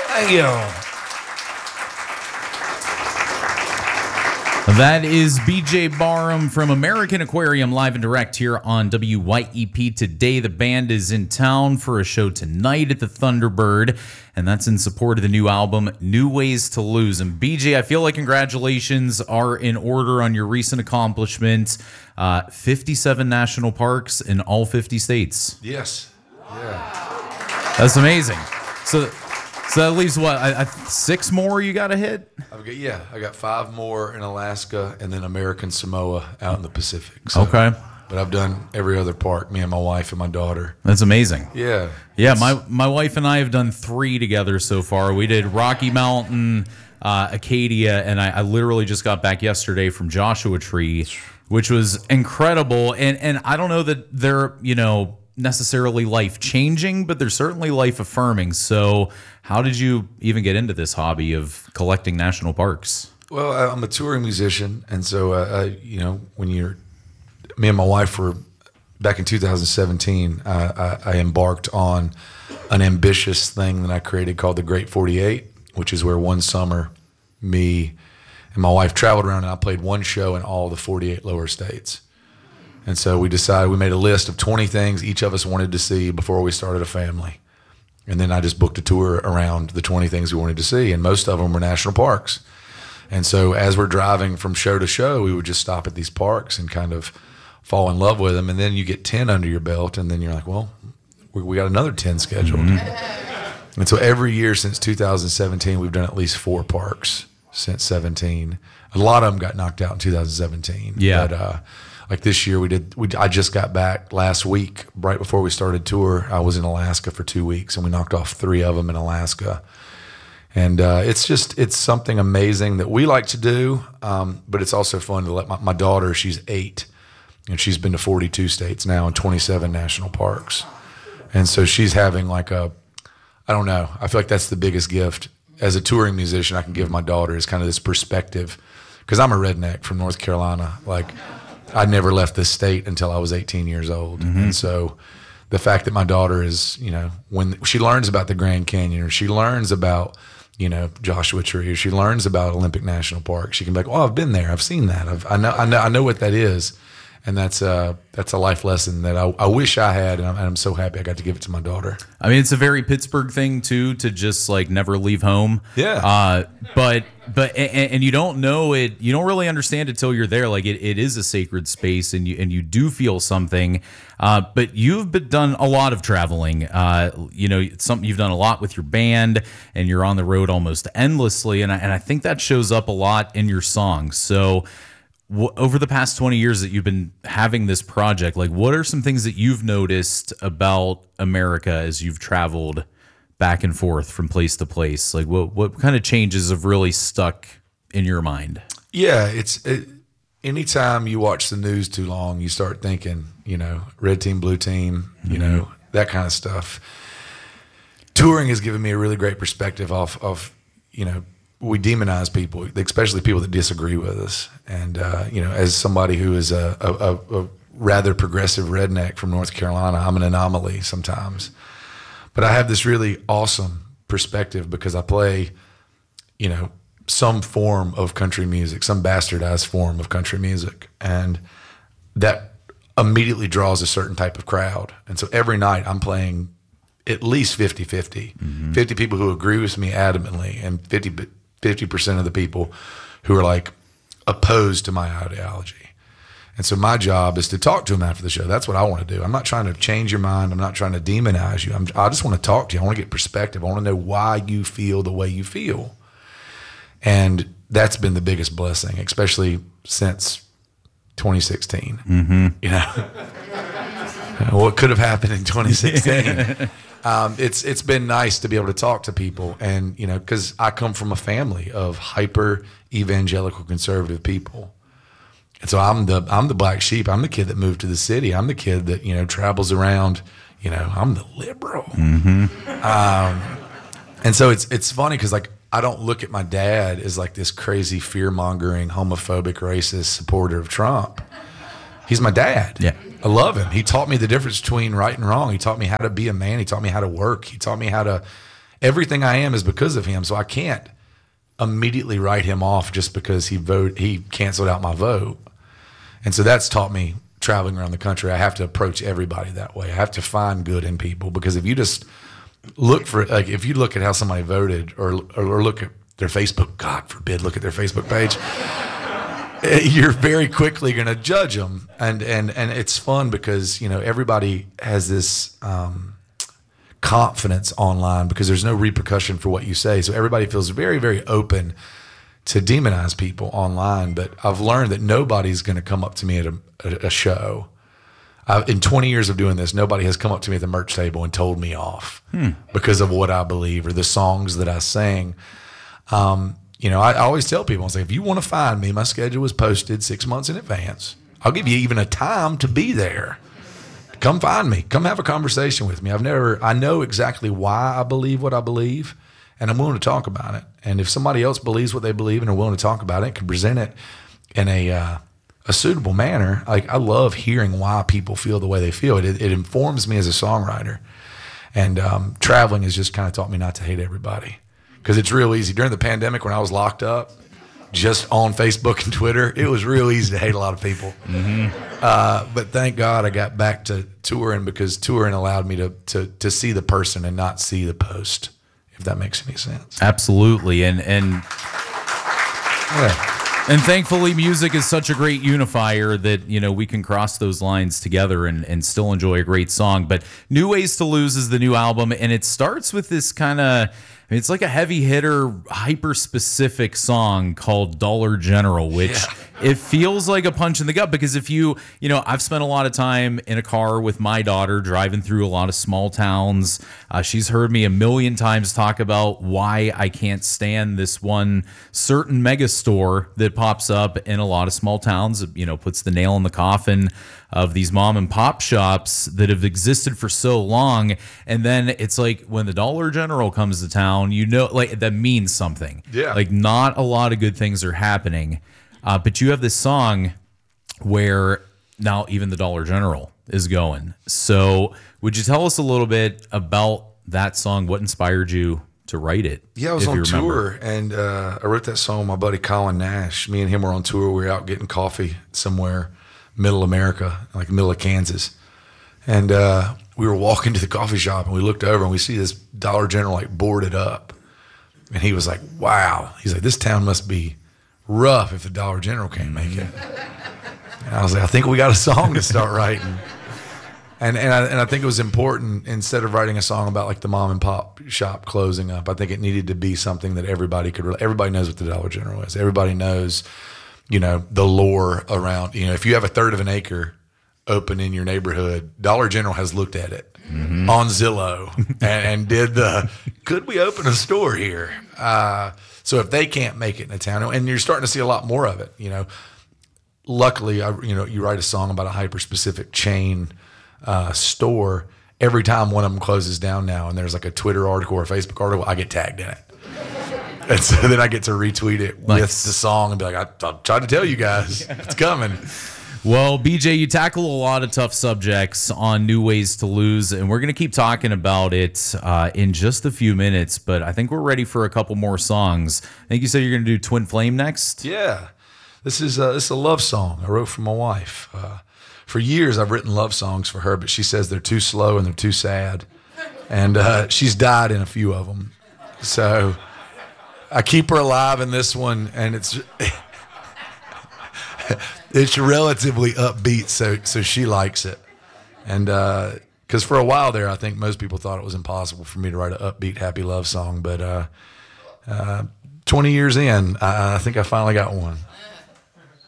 Thank you. That is BJ Barham from American Aquarium live and direct here on WYEP. Today, the band is in town for a show tonight at the Thunderbird, and that's in support of the new album, New Ways to Lose. And BJ, I feel like congratulations are in order on your recent accomplishments. 57 national parks in all 50 states. Yes. Yeah. That's amazing. So that leaves what, 6 more you got to hit? I got 5 more in Alaska and then American Samoa out in the Pacific. So, Okay. But I've done every other park, me and my wife and my daughter. That's amazing. Yeah. Yeah, my wife and I have done 3 together so far. We did Rocky Mountain, Acadia, and I literally just got back yesterday from Joshua Tree, which was incredible. And I don't know that they're, necessarily life-changing, but they're certainly life-affirming. So how did you even get into this hobby of collecting national parks? Well, I'm a touring musician, and so, me and my wife were, back in 2017, I embarked on an ambitious thing that I created called the Great 48, which is where one summer me and my wife traveled around and I played one show in all the 48 lower states. And so we made a list of 20 things each of us wanted to see before we started a family. And then I just booked a tour around the 20 things we wanted to see, and most of them were national parks. And so as we're driving from show to show, we would just stop at these parks and kind of fall in love with them. And then you get 10 under your belt, and then you're like, well, we got another 10 scheduled. Mm-hmm. And so every year since 2017, we've done at least 4 parks since 17. A lot of them got knocked out in 2017. Yeah. But, like this year, I just got back last week, right before we started tour. I was in Alaska for 2 weeks, and we knocked off 3 of them in Alaska. And it's something amazing that we like to do, but it's also fun to let my daughter, she's 8, and she's been to 42 states now and 27 national parks. And so she's having I don't know, I feel like that's the biggest gift as a touring musician I can give my daughter, is kind of this perspective, because I'm a redneck from North Carolina. I never left this state until I was 18 years old. Mm-hmm. And so the fact that my daughter is, when she learns about the Grand Canyon, or she learns about, Joshua Tree, or she learns about Olympic National Park, she can be like, oh, I've been there. I've seen that. I know what that is. And that's a life lesson that I wish I had, and I'm so happy I got to give it to my daughter. I mean, it's a very Pittsburgh thing too, to just never leave home. Yeah. But you don't know it. You don't really understand it till you're there. It is a sacred space, and you do feel something. But you've done a lot of traveling. It's something you've done a lot with your band, and you're on the road almost endlessly. And I think that shows up a lot in your songs. So, over the past 20 years that you've been having this project, what are some things that you've noticed about America as you've traveled back and forth from place to place? What kind of changes have really stuck in your mind? Yeah, anytime you watch the news too long, you start thinking, red team, blue team, Mm-hmm. that kind of stuff. Touring has given me a really great perspective of we demonize people, especially people that disagree with us. And, as somebody who is a rather progressive redneck from North Carolina, I'm an anomaly sometimes. But I have this really awesome perspective because I play, some form of country music, some bastardized form of country music. And that immediately draws a certain type of crowd. And so every night I'm playing at least 50-50, mm-hmm. 50 people who agree with me adamantly, and 50% of the people who are opposed to my ideology. And so my job is to talk to them after the show. That's what I want to do. I'm not trying to change your mind. I'm not trying to demonize you. I just want to talk to you. I want to get perspective. I want to know why you feel the way you feel. And that's been the biggest blessing, especially since 2016. Mm-hmm. What could have happened in 2016? It's been nice to be able to talk to people, and because I come from a family of hyper evangelical conservative people, and so I'm the black sheep. I'm the kid that moved to the city. I'm the kid that travels around. I'm the liberal. Mm-hmm. And so it's funny because I don't look at my dad as this crazy fear mongering, homophobic, racist supporter of Trump. He's my dad. Yeah. I love him. He taught me the difference between right and wrong. He taught me how to be a man. He taught me how to work. He taught me how to everything I am is because of him. So I can't immediately write him off just because he canceled out my vote. And so that's taught me traveling around the country. I have to approach everybody that way. I have to find good in people, because if you just look for, like, if you look at how somebody voted or look at their Facebook, God forbid, look at their Facebook page, you're very quickly going to judge them. And it's fun because, everybody has this confidence online because there's no repercussion for what you say. So everybody feels very, very open to demonize people online. But I've learned that nobody's going to come up to me at a show. In 20 years of doing this, nobody has come up to me at the merch table and told me off because of what I believe or the songs that I sing. I always tell people, I say, if you want to find me, my schedule is posted 6 months in advance. I'll give you even a time to be there. Come find me. Come have a conversation with me. I know exactly why I believe what I believe, and I'm willing to talk about it. And if somebody else believes what they believe and are willing to talk about it, can present it in a suitable manner. Like, I love hearing why people feel the way they feel. It informs me as a songwriter. And traveling has just kind of taught me not to hate everybody, because it's real easy. During the pandemic, when I was locked up, just on Facebook and Twitter, it was real easy to hate a lot of people. But thank God I got back to touring, because touring allowed me to see the person and not see the post, if that makes any sense. Absolutely. And Yeah. And thankfully, music is such a great unifier that, we can cross those lines together and still enjoy a great song. But New Ways to Lose is the new album, and it starts with this kind of, it's like a heavy hitter, hyper specific song called Dollar General, which it feels like a punch in the gut, because if I've spent a lot of time in a car with my daughter driving through a lot of small towns. She's heard me a million times talk about why I can't stand this one certain mega store that pops up in a lot of small towns. Puts the nail in the coffin of these mom and pop shops that have existed for so long. And then it's like when the Dollar General comes to town, that means something. Yeah. Like, not a lot of good things are happening. But you have this song where now even the Dollar General is going. So would you tell us a little bit about that song? What inspired you to write it? Yeah, I was on tour, and I wrote that song with my buddy Colin Nash. Me and him were on tour. We were out getting coffee somewhere, middle America, like middle of Kansas. And we were walking to the coffee shop, and we looked over, and we see this Dollar General like boarded up. And he was like, wow. He's like, this town must be rough if the Dollar General can't make it. And I was like, I think we got a song to start writing. And I think it was important, instead of writing a song about like the mom and pop shop closing up, I think it needed to be something that everybody knows what the Dollar General is. Everybody knows, the lore around, if you have a third of an acre open in your neighborhood, Dollar General has looked at it on Zillow and did could we open a store here? So if they can't make it in a town, and you're starting to see a lot more of it, luckily, you write a song about a hyper-specific chain store. Every time one of them closes down now and there's like a Twitter article or a Facebook article, I get tagged in it. And so then I get to retweet it with the song and be like, I tried to tell you guys, it's coming. Well, BJ, you tackle a lot of tough subjects on New Ways to Lose, and we're going to keep talking about it in just a few minutes, but I think we're ready for a couple more songs. I think you said you're going to do Twin Flame next? Yeah. This is a love song I wrote for my wife. For years, I've written love songs for her, but she says they're too slow and they're too sad. And she's died in a few of them. So I keep her alive in this one, and it's relatively upbeat, so she likes it. And because for a while there, I think most people thought it was impossible for me to write an upbeat, happy love song. But 20 years in, I think I finally got one.